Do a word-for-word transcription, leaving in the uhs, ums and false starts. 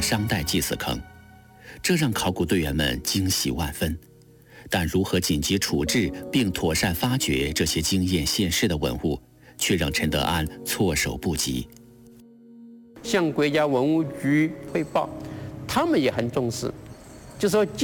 商代祭祀坑，这让考古队员们惊喜万分。但如何紧急处置并妥善发掘这些惊艳现世的文物，却让陈德安措手不及。 向国家文物局汇报，他们也很重视，就说